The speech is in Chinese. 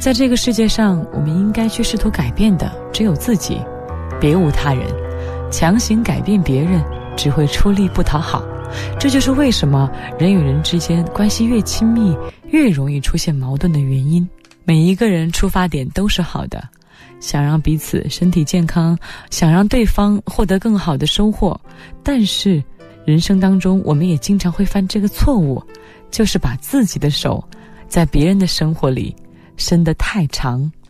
在这个世界上，我们应该去试图改变的只有自己，别无他人。强行改变别人，只会出力不讨好。这就是为什么人与人之间关系越亲密，越容易出现矛盾的原因。每一个人出发点都是好的，想让彼此身体健康，想让对方获得更好的收获。但是人生当中，我们也经常会犯这个错误，就是把自己的手在别人的生活里伸得太长